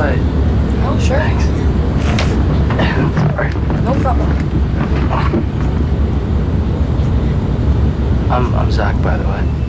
outside. Oh, sure. Thanks. Sorry. No problem. I'm Zach, by the way.